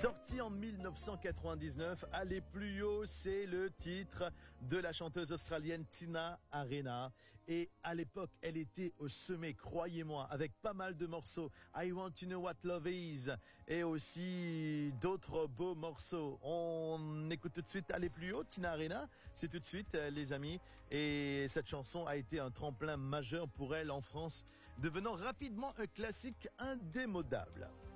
Sorti en 1999, Aller plus haut, c'est le titre de la chanteuse australienne Tina Arena. Et à l'époque, elle était au sommet, croyez-moi, avec pas mal de morceaux. I Want to Know What Love Is et aussi d'autres beaux morceaux. On écoute tout de suite Aller plus haut, Tina Arena. C'est tout de suite, les amis. Et cette chanson a été un tremplin majeur pour elle en France, devenant rapidement un classique indémodable.